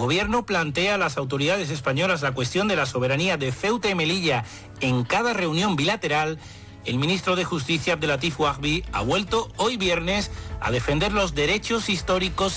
gobierno plantea a las autoridades españolas la cuestión de la soberanía de Ceuta y Melilla en cada reunión bilateral, el ministro de Justicia, Abdelatif Wahbi, ha vuelto hoy viernes a defender los derechos históricos